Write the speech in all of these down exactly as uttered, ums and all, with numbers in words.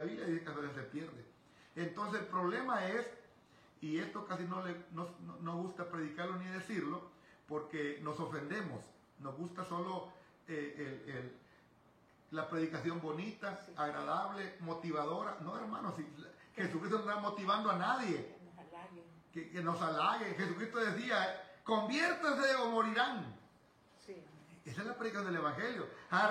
Biblia dice que Jerusalén se pierde. Entonces el problema es, y esto casi no le no, no, no gusta predicarlo ni decirlo, porque nos ofendemos. Nos gusta solo eh, el, el, la predicación bonita, sí, agradable, motivadora. No, hermanos, si, Jesucristo no está motivando a nadie. Que nos halaguen. Que, que nos halaguen. Jesucristo decía, conviértanse o morirán. Sí. Esa es la predicación del Evangelio.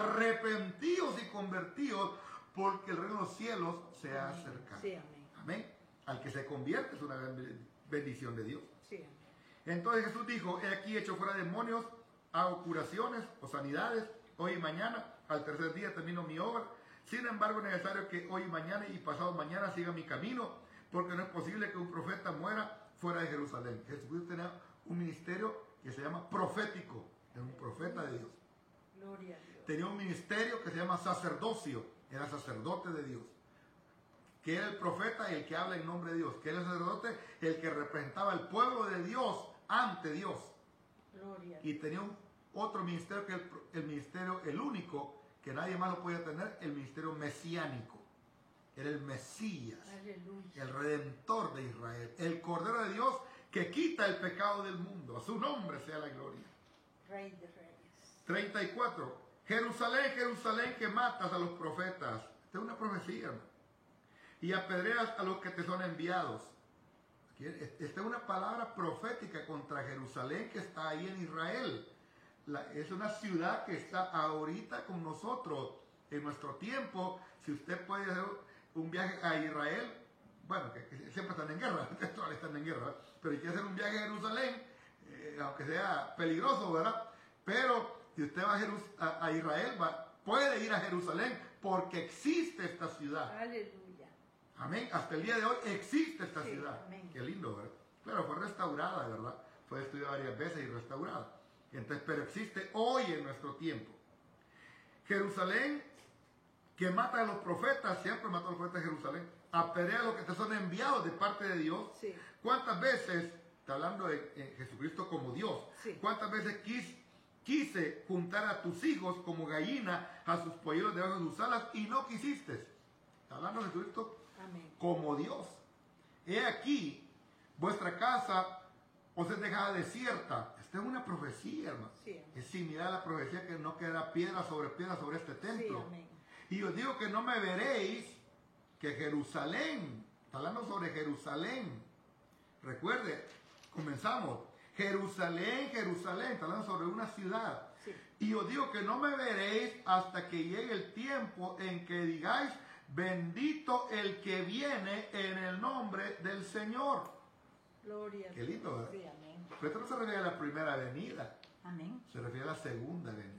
Arrepentíos y convertíos, porque el reino de los cielos se ha acercado. Sí, amén. Amén. Al que se convierte es una gran bendición de Dios. Sí, amén. Entonces Jesús dijo, he aquí hecho fuera demonios, hago curaciones o sanidades, hoy y mañana, al tercer día termino mi obra. Sin embargo, es necesario que hoy y mañana y pasado mañana siga mi camino, porque no es posible que un profeta muera fuera de Jerusalén. Jesucristo tenía un ministerio que se llama profético, era un profeta de Dios. Gloria a Dios. Tenía un ministerio que se llama sacerdocio, era sacerdote de Dios. Que era el profeta el que habla en nombre de Dios, que era el sacerdote el que representaba al pueblo de Dios ante Dios. Gloria. Y tenía un, otro ministerio que el, el ministerio, el único, que nadie más lo podía tener, el ministerio mesiánico. Era el Mesías, Aleluya, el Redentor de Israel, el Cordero de Dios que quita el pecado del mundo. A su nombre sea la gloria. Rey de reyes. treinta y cuatro. Jerusalén, Jerusalén, que matas a los profetas. Esta es una profecía, hermano. Y apedreas a los que te son enviados. Esta es una palabra profética contra Jerusalén que está ahí en Israel. La, es una ciudad que está ahorita con nosotros en nuestro tiempo. Si usted puede hacer un viaje a Israel, bueno, que, que siempre están en guerra, todavía están en guerra, pero si quiere hacer un viaje a Jerusalén, eh, aunque sea peligroso, ¿verdad? Pero si usted va a, Jerus a, a Israel, va, puede ir a Jerusalén porque existe esta ciudad. Aleluya. Amén. Hasta el día de hoy existe esta Sí, ciudad. amén. Qué lindo, ¿verdad? Claro, fue restaurada, ¿verdad? Fue estudiada varias veces y restaurada. Entonces, pero existe hoy en nuestro tiempo. Jerusalén, que mata a los profetas, siempre mató a los profetas de Jerusalén. Apedrea a los que te son enviados de parte de Dios. Sí. ¿Cuántas veces, está hablando de eh, Jesucristo como Dios, Sí. cuántas veces quis, quise juntar a tus hijos como gallina a sus polluelos debajo de sus alas y no quisiste? Está hablando de Jesucristo Amén. como Dios. He aquí, vuestra casa os es dejada desierta. Esta es una profecía, hermano. Sí. Es similar a la profecía que no quedará piedra sobre piedra sobre este templo. Sí, amén. Y os digo que no me veréis, que Jerusalén, está hablando sobre Jerusalén. Recuerde, comenzamos. Jerusalén, Jerusalén, está hablando sobre una ciudad. Sí. Y os digo que no me veréis hasta que llegue el tiempo en que digáis, bendito el que viene en el nombre del Señor. Gloria a Qué lindo, ¿verdad? Sí, amén. Pero esto no se refiere a la primera venida, Amén. se refiere a la segunda venida.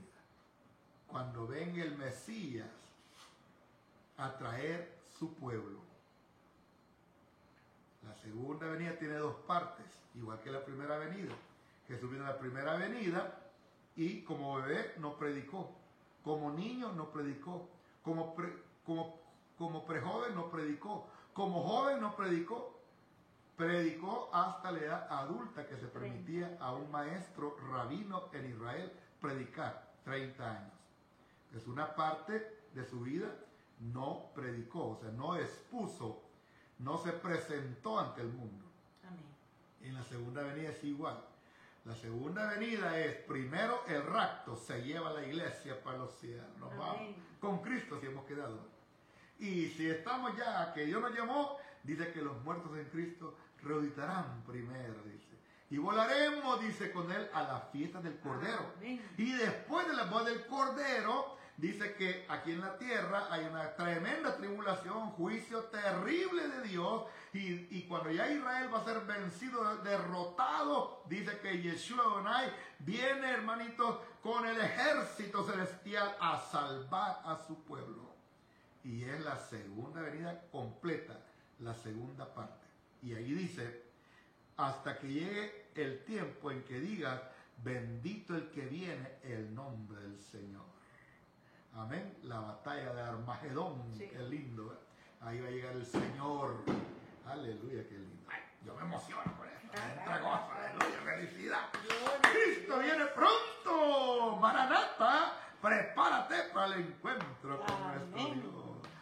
Cuando venga el Mesías a traer su pueblo. La segunda venida tiene dos partes, igual que la primera venida. Jesús vino a la primera venida y como bebé no predicó, como niño no predicó, como, pre, como, como prejoven no predicó, como joven no predicó. Predicó hasta la edad adulta que se permitía a un maestro rabino en Israel predicar, treinta años. Es una parte de su vida no predicó, o sea, no expuso, no se presentó ante el mundo. Amén. En la segunda venida es igual. La segunda venida es, primero el rapto, se lleva a la iglesia para los cielos. Nos Amén. vamos con Cristo si hemos quedado. Y si estamos ya, que Dios nos llamó, dice que los muertos en Cristo resucitarán primero, dice. Y volaremos, dice, con él a la fiesta del Cordero. Amén. Y después de la voz del Cordero, dice que aquí en la tierra hay una tremenda tribulación, juicio terrible de Dios. Y, y cuando ya Israel va a ser vencido, derrotado, dice que Yeshua Adonai viene, hermanitos, con el ejército celestial a salvar a su pueblo. Y es la segunda venida completa, la segunda parte. Y ahí dice, hasta que llegue el tiempo en que digas, bendito el que viene, el nombre del Señor. Amén. La batalla de Armagedón, Sí. qué lindo, ¿eh? Ahí va a llegar el Señor. Aleluya, qué lindo. Ay, yo me emociono por esto. Me entra gozo, aleluya, felicidad. Cristo viene pronto. Maranata, prepárate para el encuentro con Amén. nuestro Dios.